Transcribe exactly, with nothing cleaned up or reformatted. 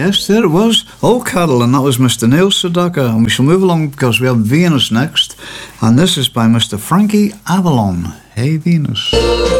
Yes, there it was. Oh, Cattle, and that was Mister Neil Sedaka. And we shall move along because we have Venus next. And this is by Mister Frankie Avalon. Hey, Venus.